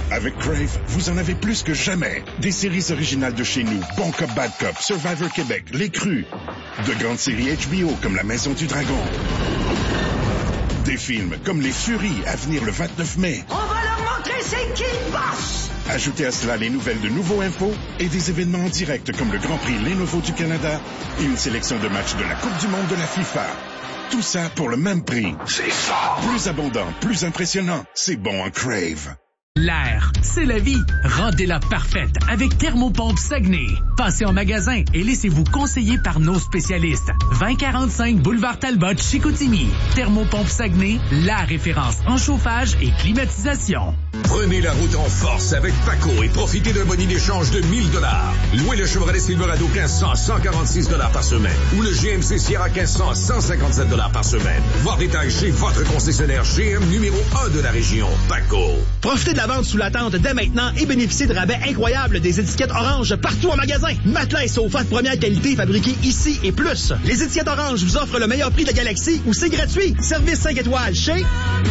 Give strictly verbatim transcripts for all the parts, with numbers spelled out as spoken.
Avec Crave, vous en avez plus que jamais. Des séries originales de chez nous, Bon Cop, Bad Cop, Survivor Québec, Les Crus. De grandes séries H B O comme La Maison du Dragon. Des films comme Les Furies à venir le vingt-neuf mai. On va leur montrer c'est qui le boss! Ajoutez à cela les nouvelles de Nouveau Info et des événements en direct comme le Grand Prix Lenovo du Canada et une sélection de matchs de la Coupe du Monde de la FIFA. Tout ça pour le même prix. C'est fort! Plus abondant, plus impressionnant. C'est bon en Crave. L'air, c'est la vie. Rendez-la parfaite avec Thermopompe Saguenay. Passez en magasin et laissez-vous conseiller par nos spécialistes. vingt quarante-cinq Boulevard Talbot, Chicoutimi. Thermopompe Saguenay, la référence en chauffage et climatisation. Prenez la route en force avec Paco et profitez d'un bonus d'échange de mille dollars. Louez le Chevrolet Silverado quinze cents à cent quarante-six dollars par semaine ou le G M C Sierra quinze cents à cent cinquante-sept dollars par semaine. Voir détails chez votre concessionnaire G M numéro un de la région, Paco. Profitez de la vente sous la tente dès maintenant et bénéficiez de rabais incroyables des étiquettes orange partout en magasin. Matelas et sofas de première qualité fabriqués ici et plus. Les étiquettes orange vous offrent le meilleur prix de la galaxie ou c'est gratuit. Service cinq étoiles chez...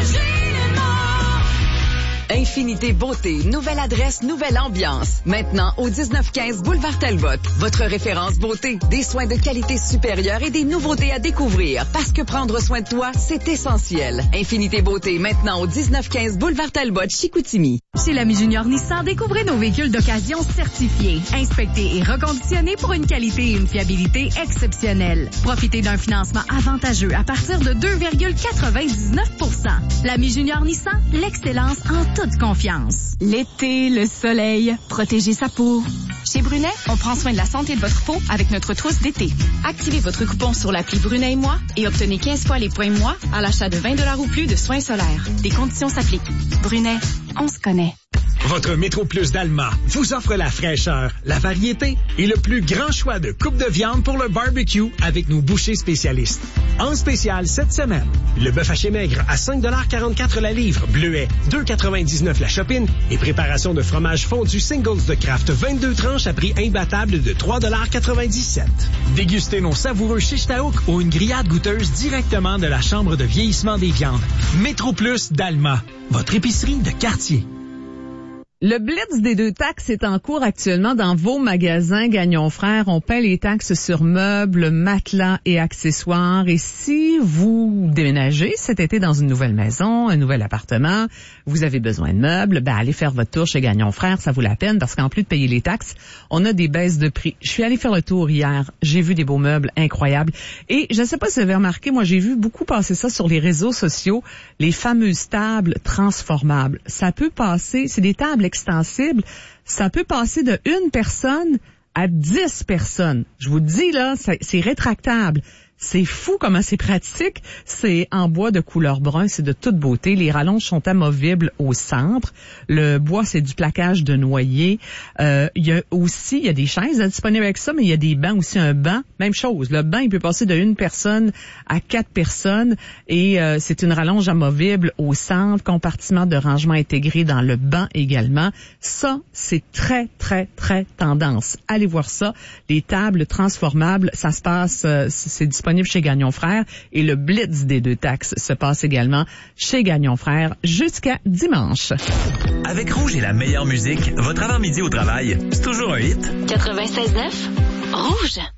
Infinité Beauté, nouvelle adresse, nouvelle ambiance. Maintenant au dix-neuf quinze Boulevard Talbot. Votre référence beauté, des soins de qualité supérieure et des nouveautés à découvrir. Parce que prendre soin de toi, c'est essentiel. Infinité Beauté, maintenant au dix-neuf quinze Boulevard Talbot, Chicoutimi. Chez l'Ami Junior Nissan, découvrez nos véhicules d'occasion certifiés, inspectés et reconditionnés pour une qualité et une fiabilité exceptionnelles. Profitez d'un financement avantageux à partir de deux virgule quatre-vingt-dix-neuf pour cent. L'Ami Junior Nissan, l'excellence en toute confiance. L'été, le soleil, protéger sa peau. Chez Brunet, on prend soin de la santé de votre peau avec notre trousse d'été. Activez votre coupon sur l'appli Brunet et moi et obtenez quinze fois les points moi à l'achat de vingt dollars ou plus de soins solaires. Des conditions s'appliquent. Brunet, on se connaît. Votre Métro Plus d'Alma vous offre la fraîcheur, la variété et le plus grand choix de coupes de viande pour le barbecue avec nos bouchers spécialistes. En spécial cette semaine, le bœuf haché maigre à cinq dollars quarante-quatre la livre, bleuet deux quatre-vingt-dix-neuf la chopine et préparation de fromage fondu Singles de Kraft vingt-deux tranches à prix imbattable de trois dollars quatre-vingt-dix-sept. Dégustez nos savoureux shish taouk ou une grillade goûteuse directement de la chambre de vieillissement des viandes. Métro Plus d'Alma, votre épicerie de quartier. Le Blitz des deux taxes est en cours actuellement dans vos magasins Gagnon Frères. On paie les taxes sur meubles, matelas et accessoires. Et si vous déménagez cet été dans une nouvelle maison, un nouvel appartement, vous avez besoin de meubles, ben allez faire votre tour chez Gagnon Frères, ça vaut la peine parce qu'en plus de payer les taxes, on a des baisses de prix. Je suis allée faire le tour hier, j'ai vu des beaux meubles incroyables. Et je ne sais pas si vous avez remarqué, moi j'ai vu beaucoup passer ça sur les réseaux sociaux, les fameuses tables transformables. Ça peut passer, c'est des tables extensible, ça peut passer de une personne à dix personnes. Je vous dis, là, c'est, c'est rétractable. C'est fou comment c'est pratique. C'est en bois de couleur brun, c'est de toute beauté. Les rallonges sont amovibles au centre. Le bois, c'est du plaquage de noyer. Euh, il y a aussi, il y a des chaises disponibles avec ça, mais il y a des bancs aussi, un banc. Même chose. Le banc, il peut passer de une personne à quatre personnes et euh, c'est une rallonge amovible au centre, compartiment de rangement intégré dans le banc également. Ça, c'est très, très, très tendance. Allez voir ça. Les tables transformables, ça se passe, euh, c'est disponible chez Gagnon Frères et le Blitz des deux taxes se passe également chez Gagnon Frères jusqu'à dimanche. Avec Rouge et la meilleure musique, votre avant-midi au travail, c'est toujours un hit. quatre-vingt-seize neuf Rouge.